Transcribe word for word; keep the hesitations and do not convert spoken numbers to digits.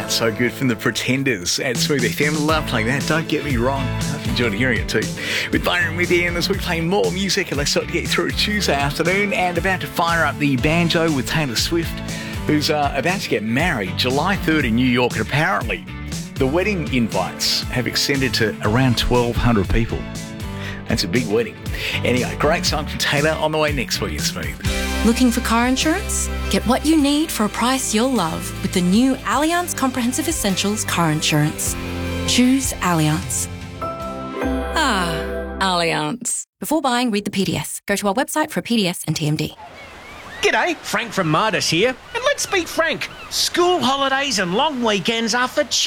Out So Good from The Pretenders at Smooth F M. Love playing that, don't get me wrong. I've enjoyed hearing it too. With Byron with Ian as we play more music, and let's start to get through Tuesday afternoon, and about to fire up the banjo with Taylor Swift, who's uh, about to get married July third in New York, and apparently the wedding invites have extended to around twelve hundred people. That's a big wedding. Anyway, great song from Taylor on the way next week. It's Smooth. Looking for car insurance? Get what you need for a price you'll love with the new Allianz Comprehensive Essentials car insurance. Choose Allianz. Ah, Allianz. Before buying, read the P D S. Go to our website for a P D S and T M D. G'day, Frank from Martis here. And let's be frank, school holidays and long weekends are for